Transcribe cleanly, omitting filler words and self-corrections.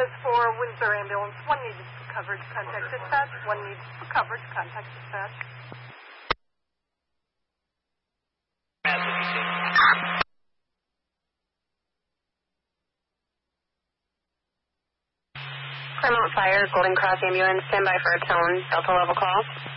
is for Windsor Ambulance. 1 needs coverage, contact dispatch. 1 needs coverage, contact dispatch. Claremont Fire, Golden Cross Ambulance, stand by for a tone, Delta level call.